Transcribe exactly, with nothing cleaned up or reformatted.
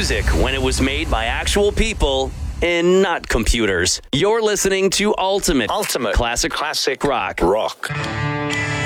music when it was made by actual people and not computers. You're listening to Ultimate, Ultimate Classic Classic Rock. Rock.